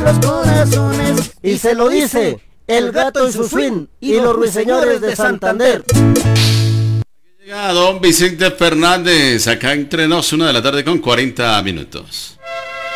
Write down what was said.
los corazones. Y se lo dice el Gato y su swing y los ruiseñores de Santander. Llega don Vicente Fernández, acá entre nos, 1 de la tarde con 40 minutos.